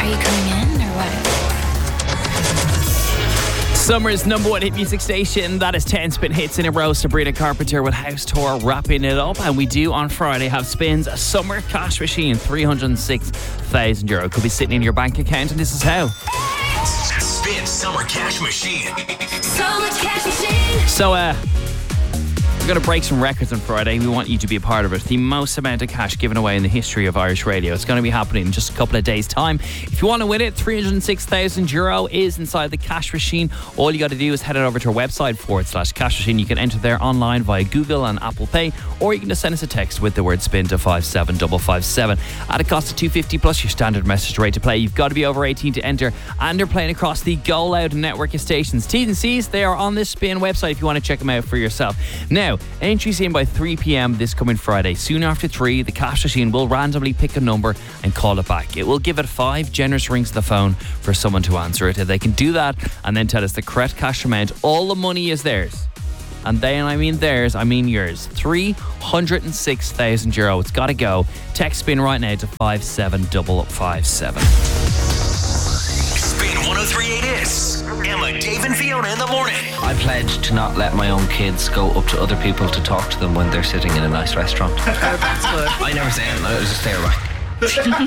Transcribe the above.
you coming in or what? Summer's number one hit music station. That is 10 spin hits in a row. Sabrina Carpenter with House Tour wrapping it up. And we do on Friday have spins a summer cash machine, €306,000. Could be sitting in your bank account, and this is how. Spin Summer Cash Machine. Summer cash machine. So, we're going to break some records on Friday. We want you to be a part of it. The most amount of cash given away in the history of Irish radio. It's going to be happening in just a couple of days' time. If you want to win it, €306,000 is inside the cash machine. All you got to do is head it over to our website /cash machine. You can enter there online via Google and Apple Pay, or you can just send us a text with the word spin to 57557. At a cost of $2.50 plus your standard message rate to play. You've got to be over 18 to enter, and they're playing across the Go Loud network of stations. T's and C's, they are on this spin website if you want to check them out for yourself. Now, entries in by 3 p.m. this coming Friday. Soon after 3, the cash machine will randomly pick a number and call it back. It will give it 5 generous rings to the phone for someone to answer it. If they can do that and then tell us the correct cash amount, all the money is theirs. And then I mean theirs, I mean yours. €306,000. It's got to go. Text spin right now to 57557. Spin 1038 is Emma, Dave and Fiona in the morning. I pledge to not let my own kids go up to other people to talk to them when they're sitting in a nice restaurant. That's good. I never say anything, I just stare back.